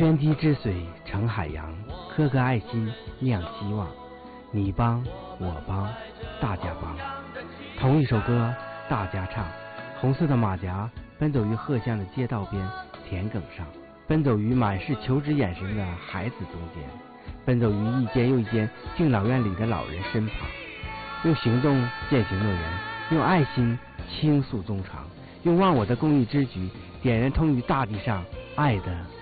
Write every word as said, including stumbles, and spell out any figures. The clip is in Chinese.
涓滴之水成海洋，颗颗爱心酿希望。你帮我帮大家帮，同一首歌大家唱。红色的马甲奔走于鹤巷的街道边田埂上，奔走于满是求知眼神的孩子中间，奔走于一间又一间敬老院里的老人身旁，用行动践行诺言，用爱心倾诉衷肠，用忘我的公益之举点燃通于大地上爱的